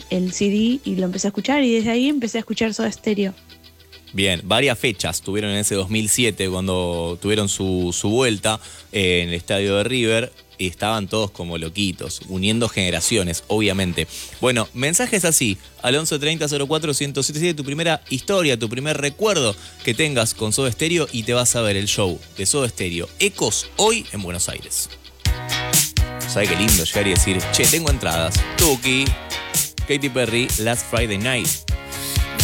el CD y lo empecé a escuchar y desde ahí empecé a escuchar Soda Stereo. Bien, varias fechas tuvieron en ese 2007 cuando tuvieron su vuelta en el estadio de River y estaban todos como loquitos, uniendo generaciones, obviamente. Bueno, mensajes así, al 1130-04-1077, tu primera historia, tu primer recuerdo que tengas con Soda Stereo y te vas a ver el show de Soda Stereo Ecos hoy en Buenos Aires. ¿Sabes qué lindo llegar y decir, che, tengo entradas? Tuki, Katy Perry, Last Friday Night.